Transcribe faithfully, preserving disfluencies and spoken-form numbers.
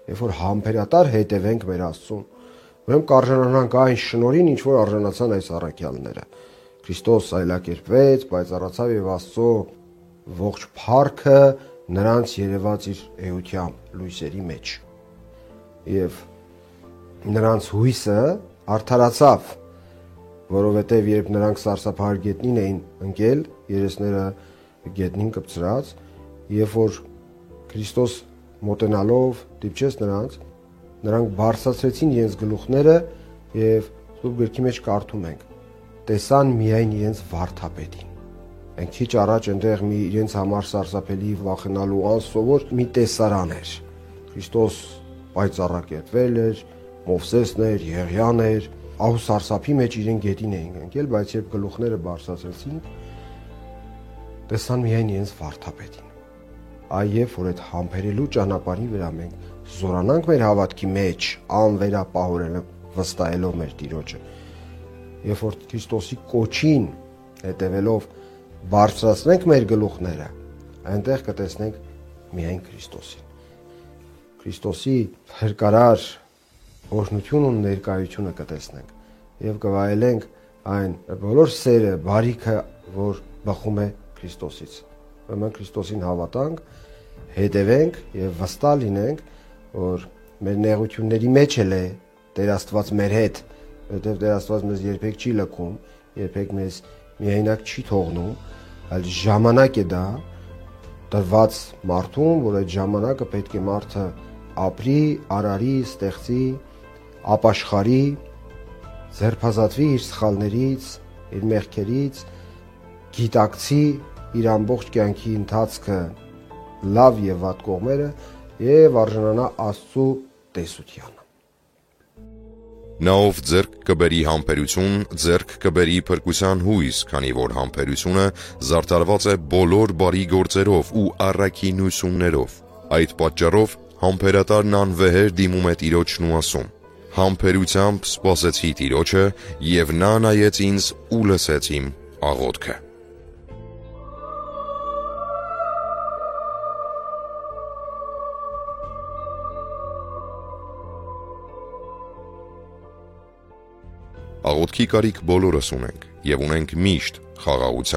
Երբ որ համբերատար հետևենք մեր Աստծուն, ուրեմն կարժանանանք այն շնորհին, ինչ որ արժանացան այս առաքյալները։ Քրիստոս այլակերպվեց, պայծառացավ եւ Աստծո ողջ փառքը նրանց երևաց իր էությամբ լույսերի մեջ։ Եվ նրանց հույսը արդարացավ, որովհետև երբ նրանք սարսափահար գետնին էին ընկել, երեսները գետնին կպցրած, երբ որ Քրիստոս մոտենալով դիպչեց նրանց, նրանք բարձրացրեցին իրենց գլուխները եւ Սուրբ գրքի մեջ կարդում ենք. տեսան միայն իրենց վարդապետին։ Այն քիչ առաջ այնտեղ մի իրենց համար սարսափելի վախենալու անսովոր մի տեսարան էր։ Քրիստոս պայծառակերպվել էր, Մովսեսն էր, Եղիան էր, ահ սարսափի մեջ իրեն գետին էին ընկել, բայց երբ գլուխները բարձրացրեցին, տեսան միայն իրենց վարդապետին։ Այև որ այդ համբերելու ճանապարհի վրա մենք զորանանք մեր հավատքի մեջ, անվերապահորեն վստահելով մեր Տիրոջը, երբ որ Քրիստոսի կոչին հետևելով բարձրացնենք մեր գլուխները, այնտեղ կտեսնենք միայն Քրիստոսին։ Քրիստոսի փրկարար օրհնությունն ու ներկայությունը կտեսնենք եւ կվայելենք այն բոլոր սերը, բարիքը, որ բխում է Քրիստոսից։ Ուրեմն Քրիստոսին հավատանք, հետևենք եւ վստահ լինենք, որ մեր նեղությունների մեջ էլ է Տեր Աստված մեր հետ, որովհետեւ Տեր Աստված մեզ երբեք չի լքում, երբեք մեզ միայնակ չի թողնում, այլ ժամանակ է դա տրված մարդուն, որ այդ ժամանակը պետք է մարդը ապրի, արարի, ստեղծի, ապաշխարի, ձերբազատվի իր սխալներից, իր մեղքերից, գիտակցի իր ամբողջ կյանքի ընթացքը լավ եւ վատ կողմերը եւ արժանանա Աստծո տեսությանը։ Նա ով ձեռք կբերի համբերություն, ձեռք կբերի փրկության հույս, քանի որ համբերությունը զարդարված է բոլոր բարի գործերով ու առաքինություններով։ Այդ պատճառով համբերատարն անվեհեր դիմում է Տիրոջն ու ասում. համբերությամբ սպասեցի Տիրոջը, եւ նա նայեց ինձ ու լսեց իմ աղոթքը։ Աղոթքի կարիք բոլորս ունենք եւ ունենք միշտ խաղաղության